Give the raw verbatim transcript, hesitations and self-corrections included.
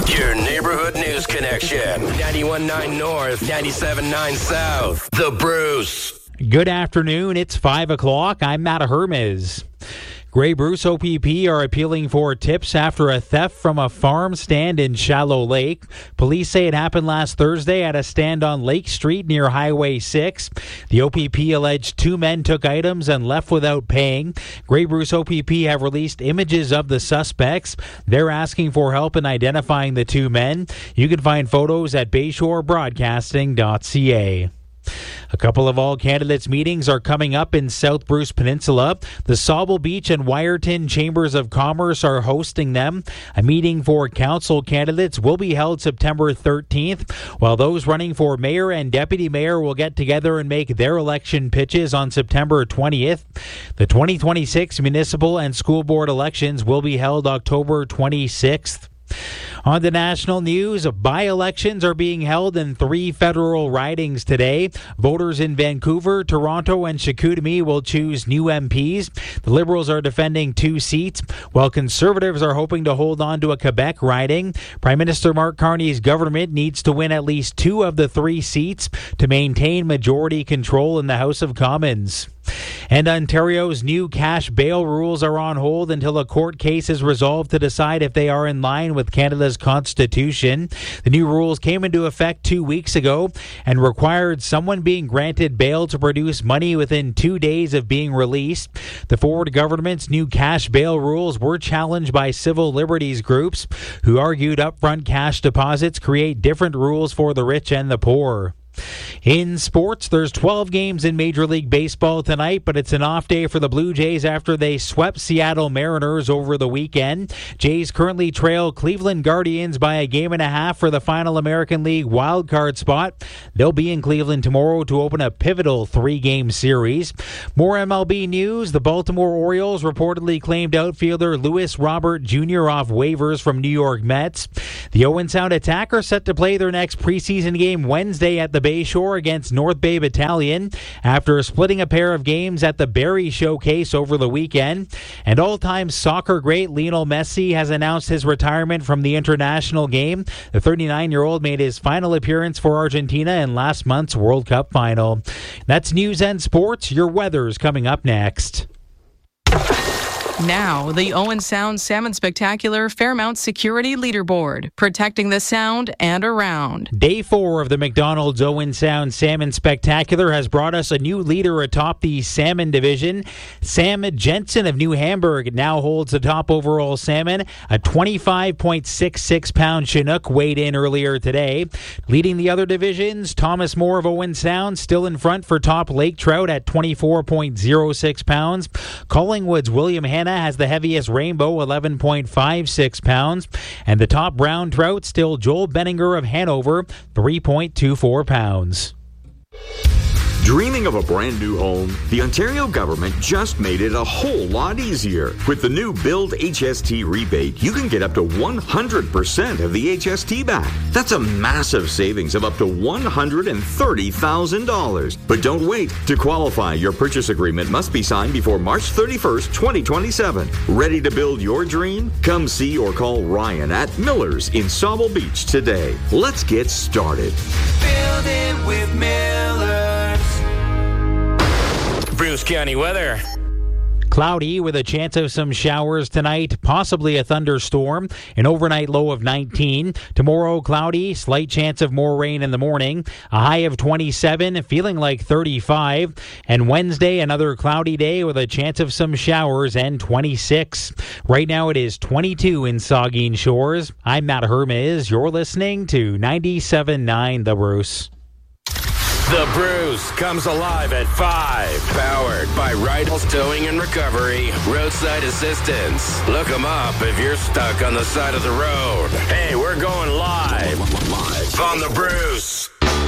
Your neighborhood news connection. ninety-one point nine North, ninety-seven point nine South. The Bruce. Good afternoon. It's five o'clock. I'm Matt Hermes. Grey Bruce O P P are appealing for tips after a theft from a farm stand in Shallow Lake. Police say it happened last Thursday at a stand on Lake Street near Highway six. The O P P alleged two men took items and left without paying. Grey Bruce O P P have released images of the suspects. They're asking for help in identifying the two men. You can find photos at bayshore broadcasting dot c a. A couple of all candidates meetings are coming up in South Bruce Peninsula. The Sauble Beach and Wyerton Chambers of Commerce are hosting them. A meeting for council candidates will be held September thirteenth, while those running for mayor and deputy mayor will get together and make their election pitches on September twentieth. The twenty twenty-six municipal and school board elections will be held October twenty-sixth. On the national news, by-elections are being held in three federal ridings today. Voters in Vancouver, Toronto, and Chicoutimi will choose new M Ps. The Liberals are defending two seats, while Conservatives are hoping to hold on to a Quebec riding. Prime Minister Mark Carney's government needs to win at least two of the three seats to maintain majority control in the House of Commons. And Ontario's new cash bail rules are on hold until a court case is resolved to decide if they are in line with Canada's constitution. The new rules came into effect two weeks ago and required someone being granted bail to produce money within two days of being released. The Ford government's new cash bail rules were challenged by civil liberties groups who argued upfront cash deposits create different rules for the rich and the poor. In sports, there's twelve games in Major League Baseball tonight, but it's an off day for the Blue Jays after they swept Seattle Mariners over the weekend. Jays currently trail Cleveland Guardians by a game and a half for the final American League wildcard spot. They'll be in Cleveland tomorrow to open a pivotal three-game series. More M L B news. The Baltimore Orioles reportedly claimed outfielder Luis Robert Junior off waivers from New York Mets. The Owen Sound Attack are set to play their next preseason game Wednesday at the Bayshore against North Bay Battalion after splitting a pair of games at the Barrie Showcase over the weekend. And all-time soccer great Lionel Messi has announced his retirement from the international game. The thirty-nine-year-old made his final appearance for Argentina in last month's World Cup final. That's news and sports. Your weather's coming up next. Now, the Owen Sound Salmon Spectacular Fairmount Security Leaderboard, protecting the Sound and around. Day four of the McDonald's Owen Sound Salmon Spectacular has brought us a new leader atop the salmon division. Sam Jensen of New Hamburg now holds the top overall salmon, a twenty-five point six six pound Chinook weighed in earlier today. Leading the other divisions, Thomas Moore of Owen Sound still in front for top lake trout at twenty-four point oh six pounds. Collingwood's William Hanna has the heaviest rainbow, eleven point five six pounds. And the top brown trout, still Joel Benninger of Hanover, three point two four pounds. Dreaming of a brand new home? The Ontario government just made it a whole lot easier. With the new Build H S T rebate, you can get up to one hundred percent of the H S T back. That's a massive savings of up to one hundred thirty thousand dollars. But don't wait. To qualify, your purchase agreement must be signed before March thirty-first, twenty twenty-seven. Ready to build your dream? Come see or call Ryan at Miller's in Sauble Beach today. Let's get started. Build it with Miller's. Bruce County weather. Cloudy with a chance of some showers tonight, possibly a thunderstorm. An overnight low of nineteen. Tomorrow, cloudy, slight chance of more rain in the morning. A high of twenty-seven, feeling like thirty-five. And Wednesday, another cloudy day with a chance of some showers and twenty-six. Right now, it is twenty-two in Saugeen Shores. I'm Matt Hermes. You're listening to ninety-seven point nine The Bruce. The Bruce comes alive at five. Powered by Rydell's Towing and Recovery. Roadside assistance. Look them up if you're stuck on the side of the road. Hey, we're going live. Live on The Bruce.